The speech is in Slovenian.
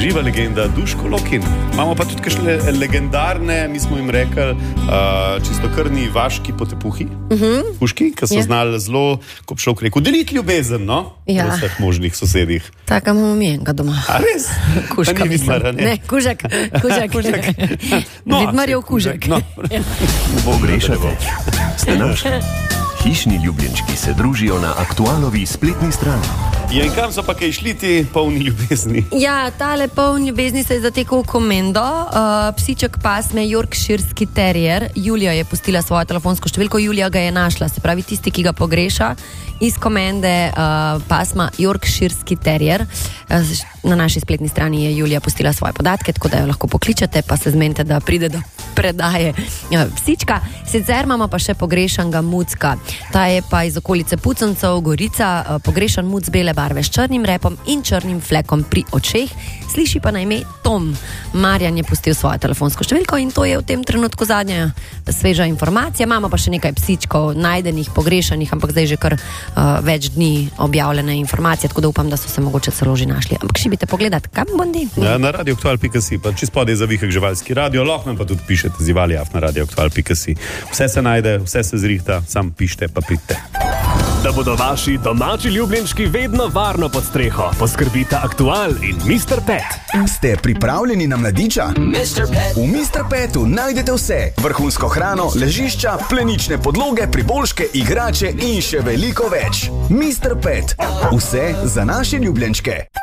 živa legenda Duško Lokin. Imamo pa tudi kakšne legendarne, mi smo jim rekli, čistokrvni vaški potepuhi, puški, ki so znali zelo, ko bi šel k reku, deliti ljubezen, no? Ja. V vseh možnih sosedih. Tako imamo mi enega doma. A res? Kužka, ni Vidmara, ne? Ne, kužek. No, Vidmarjev kužek. No. Pogrešate? Ste naš? Hišni ljubljenčki se družijo na Aktualovi spletni strani. Ja, in kam so pa kaj šli ti polni ljubezni? Ja, tale poln ljubezni se je zatekel v komendo. Psiček pasme Yorkshirski terrier. Julija je pustila svojo telefonsko številko, Julija ga je našla, se pravi tisti, ki ga pogreša, iz komende pasma Yorkshirski terrier. Na naši spletni strani je Julija pustila svoje podatke, tako da jo lahko pokličete, pa se zmenite, da pride do predaje psička. Sicer imamo pa še pogrešanega mucka. Ta je pa iz okolice Puconcev, Gorica, pogrešan muc bele barve s črnim repom in črnim flekom pri očeh. Sliši pa na ime Tom. Marjan je pustil svojo telefonsko številko in to je v tem trenutku zadnja sveža informacija. Imamo pa še nekaj psičkov najdenih, pogrešanih, ampak zdaj že kar več dni objavljene informacije, tako da upam, da so se mogoče celo že našli. Ampak šibite pogledati, kam bondi? Ja, na radioaktual.si, pa čez spodaj je Zavihek živalski radio, lahko nam pa tudi pišete zivalijaf na radioaktual.si. Vse se najde, vse se zrihta, sam pišite pa pridite. Da bodo vaši domači ljubljenčki vedno varno pod streho, poskrbita Aktual in Mr. Pet. Ste pripravljeni na mladiča? V Mr. Petu najdete vse. Vrhunsko hrano, ležišča, plenične podloge, priboljške, igrače in še veliko več. Mr. Pet. Vse za naše ljubljenčke.